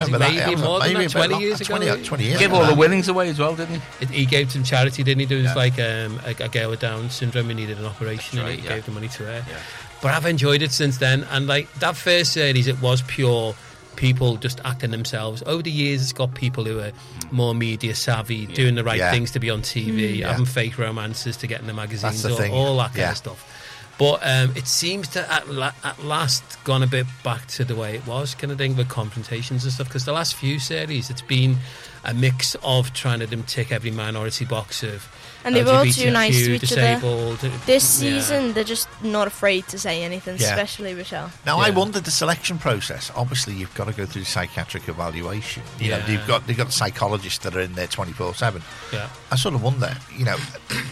remember that. Maybe more than that, 20 years ago. 20 years Gave ago. all the winnings away as well, didn't he? He gave some charity, didn't he? There was like a girl with Down syndrome who needed an operation, and he gave the money to her. Yeah. But I've enjoyed it since then, and like that first series, it was pure people just acting themselves. Over the years, it's got people who are more media savvy, doing the right things to be on TV, having fake romances to get in the magazines, all that kind of stuff. But it seems to at last gone a bit back to the way it was, kind of thing, with confrontations and stuff. Because the last few series, it's been a mix of trying to tick every minority box of and they were all too nice to each disabled. other. This season, they're just not afraid to say anything, especially Rochelle. Now, I wondered the selection process. Obviously, you've got to go through psychiatric evaluation. You know, they've got psychologists that are in there 24/7. Yeah, I sort of wonder, you know.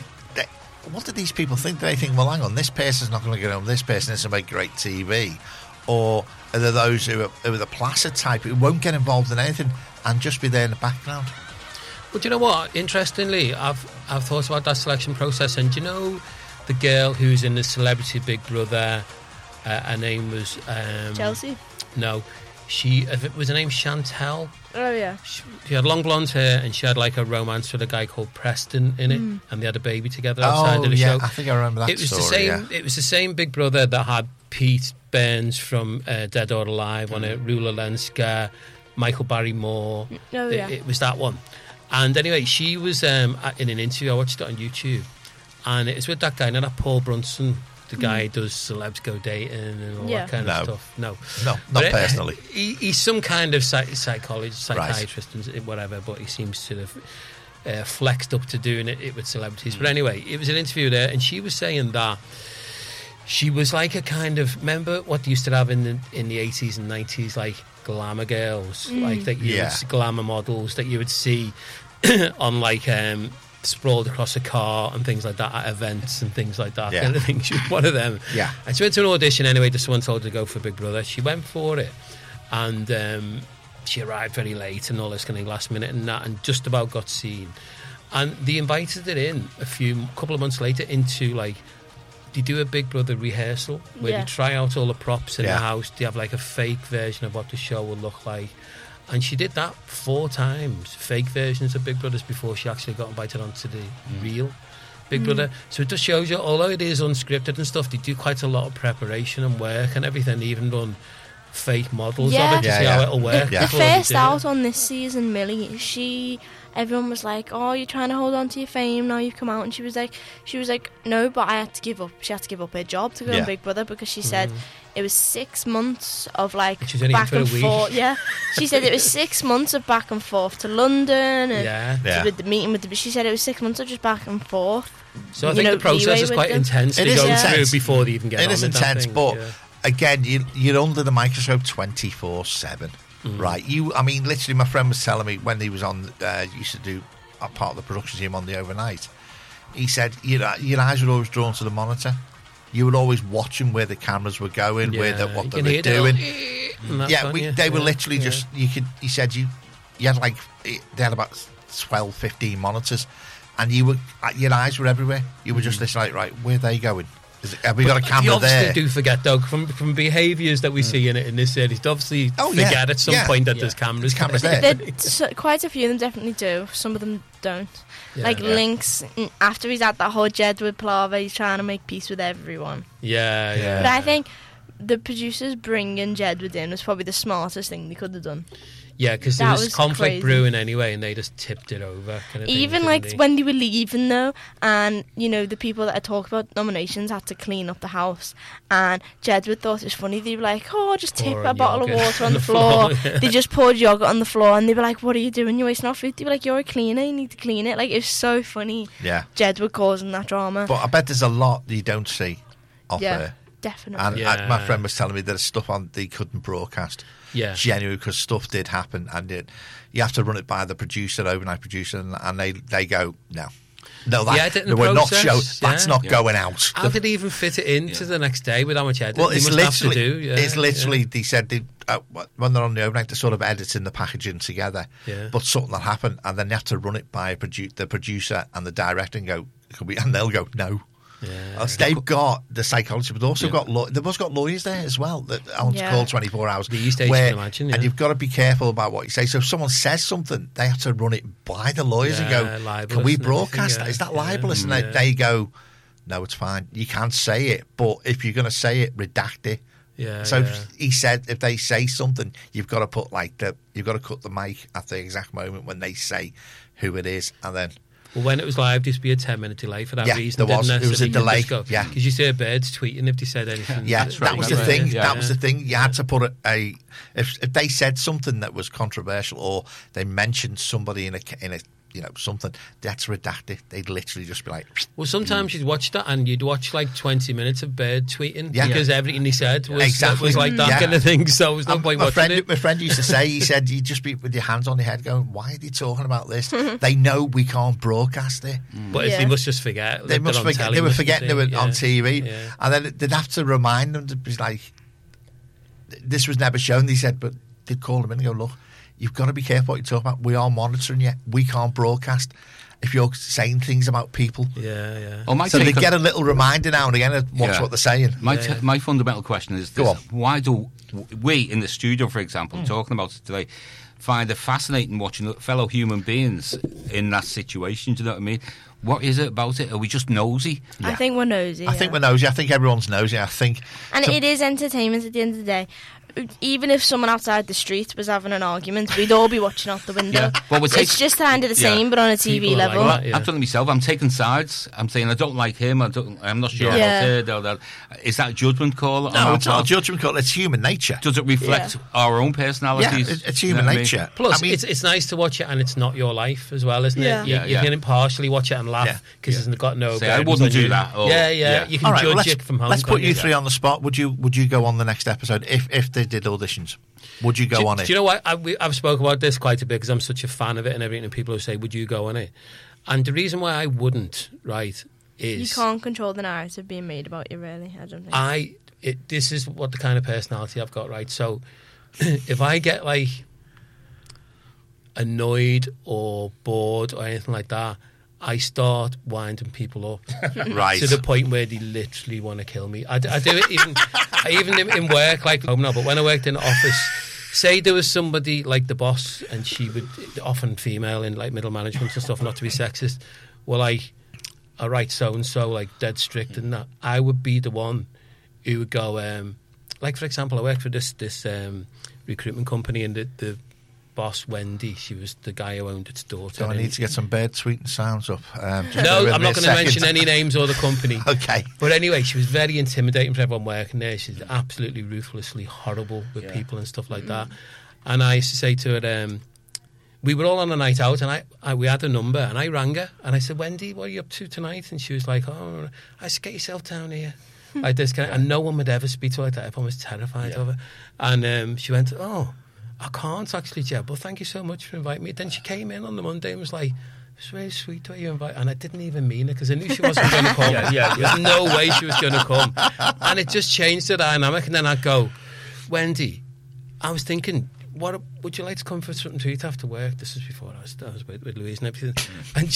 What do these people think? Do they think, well, hang on, this person's not going to get on, this person is to make great TV? Or are there those who are the placid type who won't get involved in anything and just be there in the background? Well, do you know what? Interestingly, I've thought about that selection process, and do you know the girl who's in the Celebrity Big Brother? Her name was... Chelsea? No. Was her name Chantel? Oh, yeah. She had long blonde hair, and she had like a romance with a guy called Preston in it, and they had a baby together outside of the show. I think I remember that story. It was the same Big Brother that had Pete Burns from Dead or Alive on it, Rula Lenska, Michael Barrymore. Oh, yeah. It was that one. And anyway, she was in an interview. I watched it on YouTube, and it's with that guy, that Paul Brunson. The guy who does celebs go dating and all that kind of stuff. No, not personally. He's some kind of psychiatrist, and whatever, but he seems to have flexed up to doing it with celebrities. But anyway, it was an interview there, and she was saying that she was like a kind of... Remember what they used to have in the 80s and 90s, like glamour girls, like that glamour models that you would see on like... sprawled across a car and things like that at events and things like that. Kind of thing. She was one of them. Yeah. And she went to an audition anyway. Someone told her to go for Big Brother. She went for it, and she arrived very late and all this kind of last minute and that, and just about got seen. And they invited her in a couple of months later into like, they do a Big Brother rehearsal where they try out all the props in the house. They have like a fake version of what the show would look like. And she did that 4 times, fake versions of Big Brothers, before she actually got invited onto the real Big Brother. So it just shows you, although it is unscripted and stuff, they do quite a lot of preparation and work and everything. They even done fake models of it to see how it'll work. The first out on this season, Millie, everyone was like, "Oh, you're trying to hold on to your fame now you've come out," and she was like, "No, but I had to give up." She had to give up her job to go on Big Brother because she said it was 6 months of like back and forth. Yeah, she said it was 6 months of back and forth to London and with the meeting with the. She said it was 6 months of just back and forth. So I think the process is quite intense to go through before they even get on. It is intense, but again, you're under the microscope 24/7. Right, I mean, literally, my friend was telling me when he was on, used to do a part of the production team on the overnight. He said your eyes were always drawn to the monitor. You were always watching where the cameras were going, what they were doing. They were literally just. He said you had like they had about 12, 15 monitors, and your eyes were everywhere. You were just listening, like, right, where are they going? Have we got a camera there? You obviously do forget, though, from behaviours that we see in this series. You obviously forget at some point that there's cameras there. Quite a few of them definitely do. Some of them don't. Lynx, after he's had that whole Jedward palaver, he's trying to make peace with everyone. Yeah. But I think the producers bringing Jedward in was probably the smartest thing they could have done. Yeah, because there was conflict brewing anyway, and they just tipped it over. Kind of even when they were leaving, though, and the people that had talked about nominations had to clean up the house, and Jedward thought it was funny. They were like, "Oh, just tip a bottle of water on the floor." They just poured yogurt on the floor, and they were like, "What are you doing? You're wasting our food." They were like, "You're a cleaner. You need to clean it." Like, it was so funny. Yeah, Jedward causing that drama. But I bet there's a lot you don't see off there. Definitely. And my friend was telling me there's stuff on they couldn't broadcast. Yeah. Genuinely, because stuff did happen, and you have to run it by the producer, overnight producer, and they go, no, we're not show. That's not going out. How did he even fit it into the next day with how much editing? Well, it's literally, it's literally. They said when they're on the overnight, they're sort of editing the packaging together. Yeah. But something that happened, and then they have to run it by the producer and the director, and go, and they'll go, no. Yeah. They've got the psychology, but also they've also got lawyers there as well that on call 24 hours. These days, you can imagine, and you've got to be careful about what you say. So if someone says something, they have to run it by the lawyers and go, "Can we broadcast that? Is that libelous?" And they go, "No, it's fine. You can't say it, but if you're going to say it, redact it." Yeah. So he said, if they say something, you've got to put you've got to cut the mic at the exact moment when they say who it is, and then. Well, when it was live, there used to be a 10-minute delay for that reason. There was. It was a delay. Yeah, because you see birds tweeting if they said anything. Yeah, that was the thing. That was the thing. You had to put if they said something that was controversial or they mentioned somebody in a something, they had to redact it. They'd literally just be like. Well, sometimes you'd watch that and you'd watch like 20 minutes of bird tweeting because everything he said was like that kind of thing. So it was no point watching it. My friend used to say, he said, you'd just be with your hands on your head going, why are they talking about this? They know we can't broadcast it. But they must just forget. They must forget. They were forgetting they were on TV. Yeah. And then they'd have to remind them to be like, this was never shown. They said, but they'd call them in and go, look, you've got to be careful what you talk about. We are monitoring you. We can't broadcast if you're saying things about people. Yeah. Well, so they get a little reminder now and again of what they're saying. My fundamental question is this. Why do we in the studio, for example, talking about it today, find it fascinating watching fellow human beings in that situation? Do you know what I mean? What is it about it? Are we just nosy? I think we're nosy. I think we're nosy. I think everyone's nosy. It is entertainment at the end of the day. Even if someone outside the street was having an argument, we'd all be watching out the window. Well, it's just kind of the same, but on a TV level. Like I've done it myself. I'm taking sides. I'm saying I don't like him. I'm not sure about it. Is that a judgment call? No, it's not a judgment call. It's human nature. Does it reflect our own personalities? Yeah, it's human nature. Plus, it's nice to watch it, and it's not your life as well, isn't it? You can impartially watch it and laugh because it's got no. I wouldn't do that. You can judge it from home. Let's put you three on the spot. Would you go on the next episode if they did auditions? Would you go on it? Do you know what? I've spoken about this quite a bit because I'm such a fan of it and everything, and people who say, would you go on it? And the reason why I wouldn't, right, is... You can't control the narrative being made about you, really, I don't think. This is what the kind of personality I've got, right? So if I get, like, annoyed or bored or anything like that, I start winding people up right to the point where they literally want to kill me. I do it even in work, like but when I worked in the office, say there was somebody like the boss, and she would, often female in like middle management and stuff, not to be sexist, well, I write so and so like dead strict and that. I would be the one who would go, like for example, I worked for this recruitment company, and the boss, Wendy, she was the guy who owned its daughter. So I need to get some bird tweeting sounds up. No, I'm not going to mention any names or the company. Okay. But anyway, she was very intimidating for everyone working there. She's absolutely ruthlessly horrible with people and stuff like that. And I used to say to her, we were all on a night out, and we had a number, and I rang her, and I said, Wendy, what are you up to tonight? And she was like, oh, I said, get yourself down here. Like this kind of, and no one would ever speak to her like that. Everyone was terrified of her. And she went, oh, I can't actually, Jeb, but thank you so much for inviting me. Then she came in on the Monday and was like, it's really sweet the way you invite, and I didn't even mean it because I knew she wasn't going to come. There's no way she was going to come. And it just changed the dynamic. And then I'd go, Wendy, I was thinking, what would you like to come for something to eat after work? This was before I was with Louise and everything. And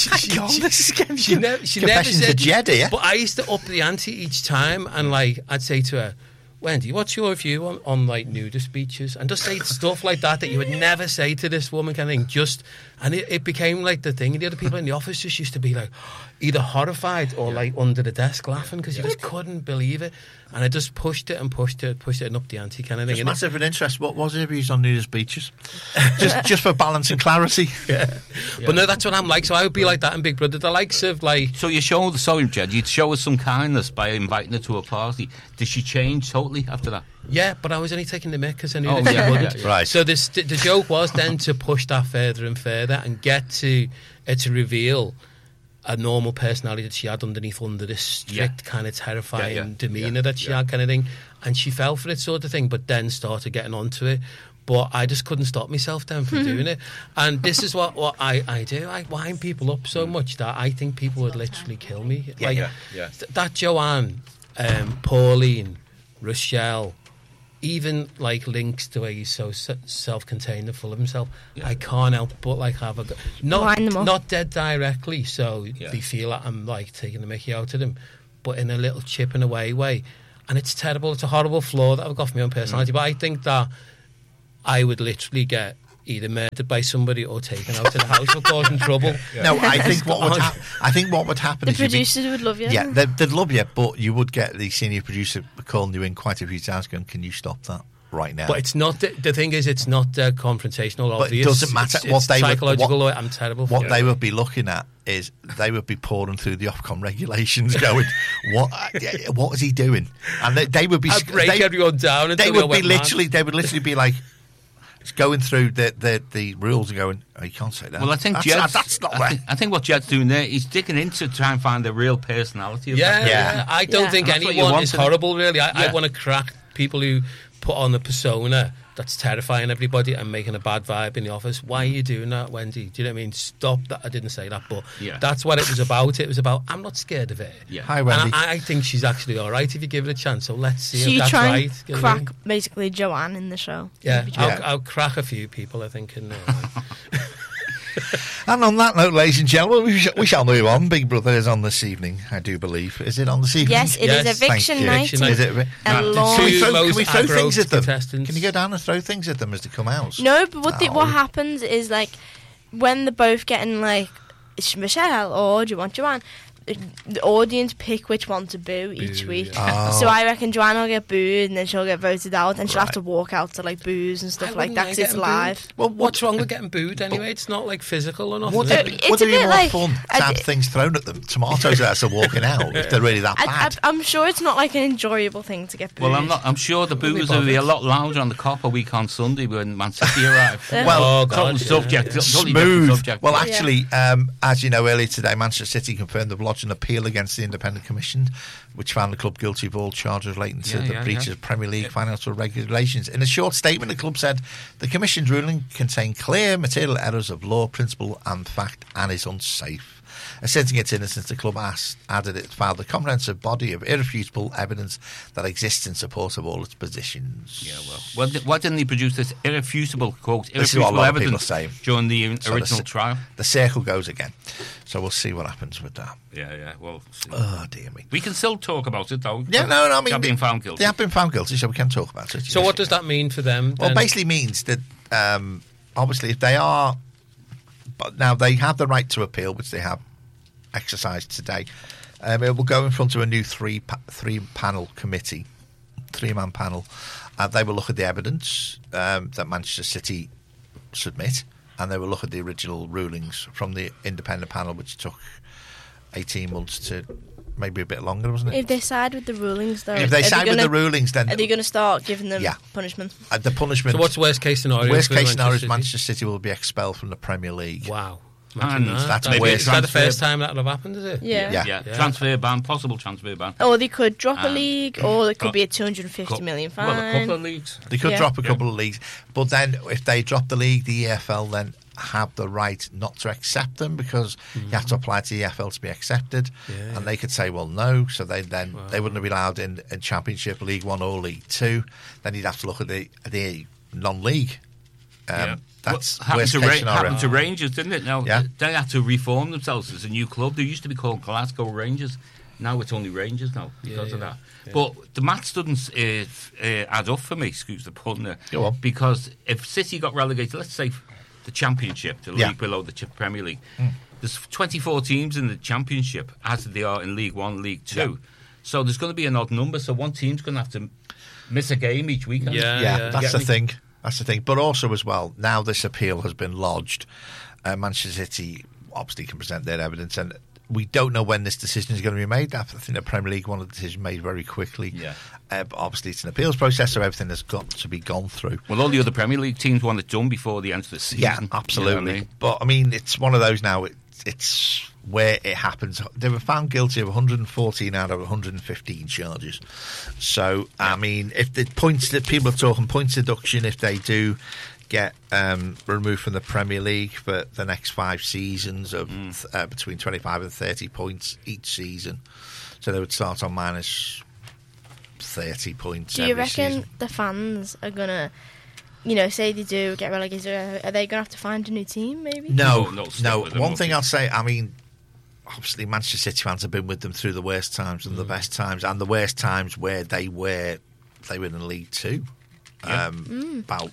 she never said Jedi, but I used to up the ante each time, and like I'd say to her, Wendy, what's your view on like nudist beaches? And just say stuff like that you would never say to this woman kind of thing. Just, and it became like the thing. And the other people in the office just used to be like either horrified or like under the desk laughing because you just couldn't believe it. And I just pushed it and up the ante kind of thing. Just massive of interest. What was your views on nudist beaches? just for balance and clarity. Yeah. But no, that's what I'm like. So I would be like that in Big Brother. The likes of like... So you show the sorry, Jed, you'd show us some kindness by inviting her to a party. Did she change totally after that? Yeah, but I was only taking the mick because I knew that she wouldn't. Right. So the joke was then to push that further and further and get to reveal a normal personality that she had under this strict kind of terrifying demeanour that she had kind of thing. And she fell for it sort of thing, but then started getting onto it. But I just couldn't stop myself then from doing it. And this is what I do. I wind people up so much that I think people would literally kill me. That Joanne, Pauline, Rochelle, even like links to where he's so self-contained and full of himself. I can't help but like have not dead directly, so they feel like I'm like taking the mickey out of them. but in a little chipping away way. And it's terrible. It's a horrible flaw that I've got for my own personality. But I think that I would literally get either murdered by somebody or taken out of the house for causing trouble. No, I think what would happen The is producers would love you. Yeah, they'd love you, but you would get the senior producer calling you in quite a few times going, can you stop that right now? But it's not, the thing is, it's not confrontational, but obvious. It doesn't matter. It's psychological. I'm terrible for what they would be looking at is they would be pouring through the Ofcom regulations going, what is he doing? And they would be... I'd break everyone down. They would literally be like... going through the rules and going, oh, you can't say that. Well, I think that's not right. I think what Jed's doing there, he's digging in to try and find the real personality of that. Yeah. I don't think anyone is horrible, really. I want to crack people who put on the persona that's terrifying everybody and making a bad vibe in the office. Why are you doing that, Wendy? Do you know what I mean? Stop that. I didn't say that, but that's what it was about. It was about, I'm not scared of it. Yeah. Hi, Wendy. And I think she's actually all right if you give it a chance. So let's see So if you that's try right. and crack basically Joanne in the show. Yeah, I'll crack a few people, I think. And on that note, ladies and gentlemen, we shall move on. Big Brother is on this evening, I do believe. Is it on this evening? Yes, it is eviction night. Is it? Can we throw things at them? Can you go down and throw things at them as they come out? No, but what happens is, like, when they're both getting, like, it's Michelle or do you want Joanne? The audience pick which one to boo each week. Yeah. So I reckon Joanne will get booed and then she'll get voted out and she'll have to walk out to like boos and stuff like that because it's live. Well, what's wrong with getting booed anyway? It's not like physical or nothing. Would it be more fun to have things thrown at them? Tomatoes as they're walking out if they're really that bad. I'm sure it's not like an enjoyable thing to get booed. Well, I'm sure the boos will be a lot louder on the Copper week on Sunday when Man City arrive. Well, subject. Smooth. Well, actually, as you know, earlier today, Manchester City confirmed they've lodged an appeal against the Independent Commission, which found the club guilty of all charges relating to the breach of Premier League financial regulations. In a short statement, the club said the Commission's ruling contained clear material errors of law, principle and fact and is unsafe. Asserting its innocence, the club added it filed a comprehensive body of irrefutable evidence that exists in support of all its positions. Yeah, well, why didn't he produce this irrefutable evidence during the original trial? The circle goes again. So we'll see what happens with that. Yeah, well... Oh, dear me. We can still talk about it, though. Yeah, no, I mean... They have been found guilty. They have been found guilty, so we can talk about it. So what does that mean for them? Well, it basically means that, obviously, if they are... But now, they have the right to appeal, which they have exercised today. It will go in front of a new three-man panel. They will look at the evidence that Manchester City submit, and they will look at the original rulings from the independent panel, which took 18 months to maybe a bit longer, wasn't it? If they side with the rulings, though, if they side with the rulings, then are they going to start giving them punishment? The punishment. So what's worst case scenario? Worst case scenario is Manchester City will be expelled from the Premier League. Wow. And that's is that the first time that will have happened, is it? Yeah. Transfer ban, possible transfer ban. Or they could drop a league, or it could be a 250 million fine. Well, a couple of leagues. They could drop a couple of leagues. But then if they drop the league, the EFL then have the right not to accept them because you have to apply to the EFL to be accepted. And they could say, well, no. So they wouldn't be allowed in Championship, League 1 or League 2. Then you'd have to look at the non-league. That's happened to Rangers, didn't it? Now they had to reform themselves as a new club. They used to be called Glasgow Rangers. Now it's only Rangers now because of that. Yeah. But the maths doesn't add up for me. Excuse the pun there. Go on. Because if City got relegated, let's say the Championship, the league below the Premier League, there's 24 teams in the Championship as they are in League 1, League 2. Yeah. So there's going to be an odd number. So one team's going to have to miss a game each weekend. That's the thing. That's the thing. But also as well, now this appeal has been lodged, Manchester City obviously can present their evidence, and we don't know when this decision is going to be made. I think the Premier League wanted the decision made very quickly. But obviously it's an appeals process, so everything has got to be gone through. Well, all the other Premier League teams want it done before the end of the season. Yeah, absolutely. You know what I mean? But, I mean, it's one of those now, it's where it happens. They were found guilty of 114 out of 115 charges. So, I mean, if the points that people are talking points deduction, if they do get removed from the Premier League for the next 5 seasons of between 25 and 30 points each season, so they would start on minus 30 points. Do you reckon season. The fans are gonna, you know, say they do get relegated, are they gonna have to find a new team? Maybe. No. One thing I'll say, I mean, obviously Manchester City fans have been with them through the worst times and the best times, and the worst times where they were in League Two. About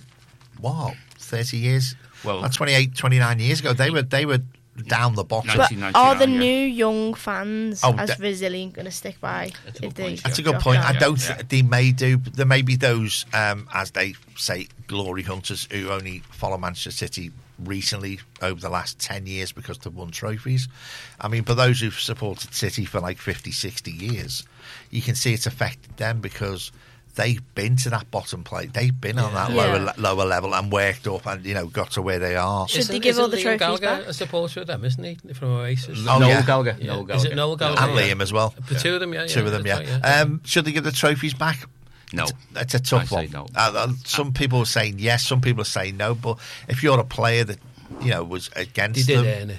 30 years? Well, 28, 29 years ago, they were down the bottom. But are the new young fans as resilient going to stick by? That's a good point. I don't. They may do. There may be those, as they say, glory hunters who only follow Manchester City recently over the last 10 years because they've won trophies. I mean, for those who've supported City for like 50, 60 years, you can see it's affected them because they've been to that bottom plate. They've been on that lower level and worked up and, got to where they are. Should they give all the trophies Gallagher back? a supporter of them, isn't he, from Oasis? Noel Gallagher. Is it Noel Gallagher? And Liam as well. The two of them, Two of them, should they give the trophies back? No. It's a tough one. No. Some people are saying yes, some people are saying no, but if you're a player that was against them, earn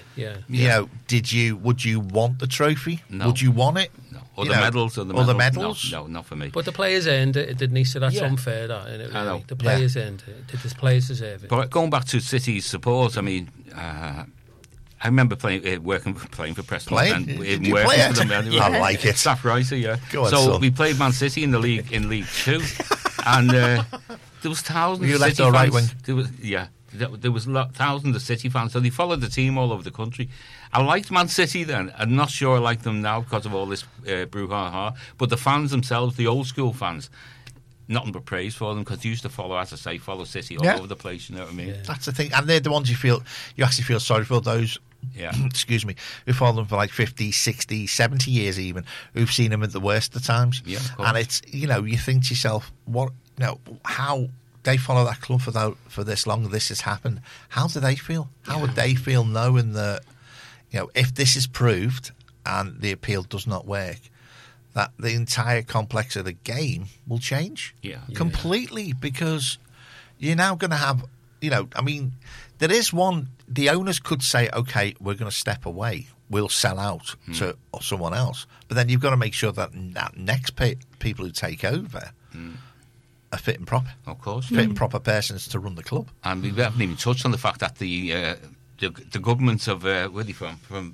it, would you want the trophy? No. Would you want it? No. Or the medals. No, not for me. But the players earned it, didn't he? So that's unfair, that, isn't it? Really? I know. The players earned it. Did the players deserve it? But going back to City's support, I mean, I remember playing for Preston. Did you play it? I like it. Staff writer, yeah. Go on, so son. we played Man City in League 2, and there was thousands you of left City or right fans. wing? There was thousands of City fans, so they followed the team all over the country. I liked Man City then. I'm not sure I like them now because of all this brouhaha. But the fans themselves, the old school fans, nothing but praise for them because they used to follow City all over the place. You know what I mean? Yeah. That's the thing, and they're the ones you actually feel sorry for. Those, excuse me, who follow them for like 50, 60, 70 years even, who've seen them at the worst of times. Yeah, of course. And it's you think to yourself, how they follow that club for this long. This has happened. How do they feel? How would they feel knowing that if this is proved and the appeal does not work, that the entire complex of the game will change completely because you're now going to have, I mean, there is one, the owners could say, okay, we're going to step away. We'll sell out to someone else. But then you've got to make sure that next people who take over are fit and proper. Of course. Fit and proper persons to run the club. And we haven't even touched on the fact that the government of, where are they from? From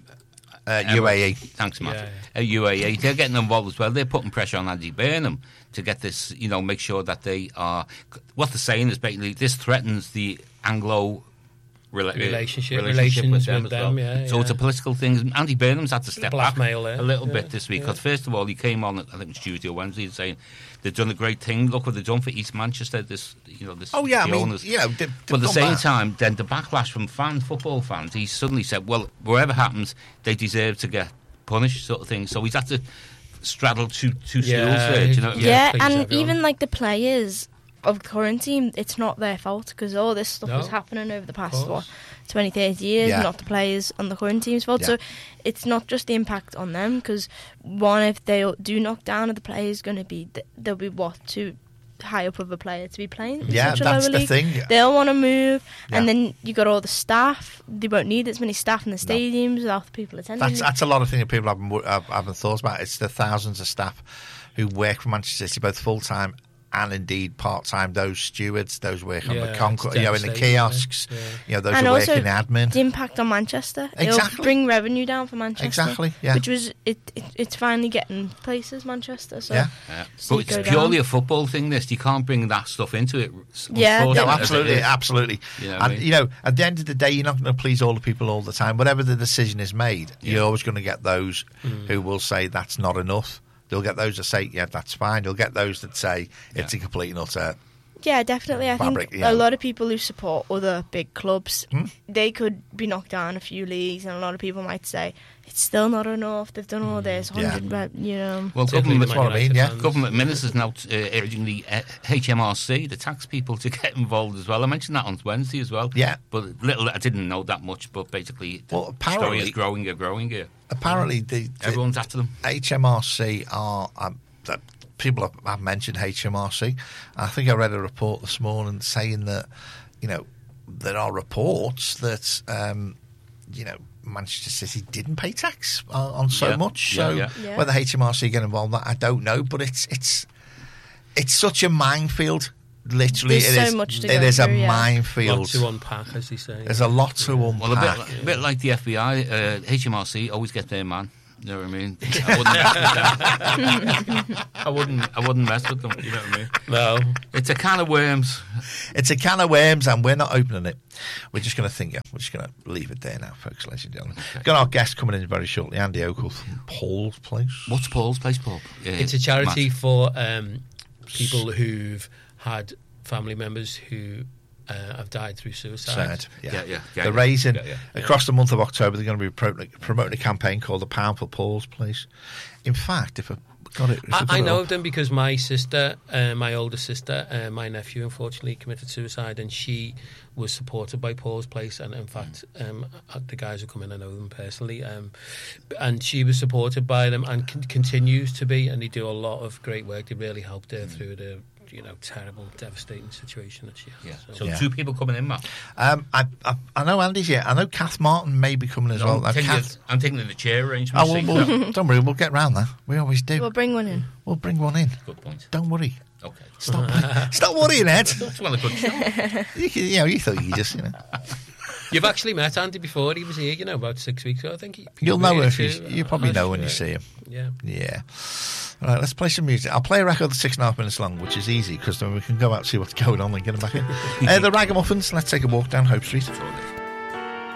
UAE. Thanks, Matt. UAE, they're getting involved as well. They're putting pressure on Andy Burnham to get this, make sure that they are... What they're saying is basically this threatens the Anglo... relations with them as well. So it's a political thing. Andy Burnham's had to step back a little bit this week because first of all he came on, I think it was Tuesday or Wednesday, saying they've done a great thing. Look what they've done for East Manchester. This owners. But at the same time, then the backlash from football fans, he suddenly said, well, wherever happens, they deserve to get punished, sort of thing. So he's had to straddle two stools there. Do you know what I mean? Yeah, and even like the players of the current team, it's not their fault because all this stuff was happening over the past 20, 30 years, not the players on the current team's fault. So it's not just the impact on them because if they do knock down, the players going to be they'll be too high up of a player to be playing. That's the league. thing. They'll want to move, and then you got all the staff. They won't need as many staff in the stadiums without the people attending. That's a lot of things that people haven't thought about. It's the thousands of staff who work for Manchester City, both full time and indeed part-time, those stewards, those work on the concourse, in the kiosks, those and who work in admin. The impact on Manchester. Exactly. It'll bring revenue down for Manchester. Exactly, Which was, it's finally getting places, Manchester. So But it's purely a football thing, this. You can't bring that stuff into it. Absolutely. At the end of the day, you're not going to please all the people all the time. Whatever the decision is made, you're always going to get those who will say that's not enough. They'll get those that say, yeah, that's fine. You'll get those that say it's a complete and utter... Yeah, definitely. I think a lot of people who support other big clubs, they could be knocked down a few leagues, and a lot of people might say, it's still not enough. They've done all this, 100, Well, government ministers now urging the HMRC, the tax people, to get involved as well. I mentioned that on Wednesday as well. Yeah. But I didn't know that much, but basically the story is growing here. Apparently, everyone's after them. HMRC are... people have mentioned HMRC. I think I read a report this morning saying that, there are reports that, Manchester City didn't pay tax on so much. So whether HMRC get involved in that, I don't know. But it's such a minefield, literally, There's so much to it go is a through, yeah. minefield. Lot to unpack, as they say. There's a lot to unpack. Well, a bit like the FBI, HMRC always get their man. You know what I mean? I wouldn't mess with them. You know what I mean? No. It's a can of worms. It's a can of worms, and we're not opening it. We're just going to think. We're just going to leave it there now, folks, ladies and gentlemen. Okay. Got our guest coming in very shortly, Andy Oakle from Paul's Place. What's Paul's Place, Paul? It's a charity for people who've had family members who have died through suicide. Yeah. They're raising across the month of October. They're going to be promoting a campaign called the Pound for Paul's Place. In fact, I know of them because my sister, my older sister, my nephew, unfortunately committed suicide, and she was supported by Paul's Place. And in fact, the guys who come in, I know them personally, and she was supported by them and continues to be. And they do a lot of great work. They really helped her through the terrible, devastating situation that she has. So 2 people coming in, Matt. I know Andy's here. I know Kath Martin may be coming as well. I'm taking the chair arrangement. Don't worry, we'll get round that. We always do. We'll bring one in. Good point. Don't worry. Okay. Stop worrying, Ed. That's one of the good show. You thought you just, You've actually met Andy before. He was here, about 6 weeks ago, I think. You'll know if you probably know when you see him. Yeah. All right, let's play some music. I'll play a record that's 6.5 minutes long, which is easy because then we can go out and see what's going on and get them back in. The Ragamuffins, Let's Take a Walk Down Hope Street.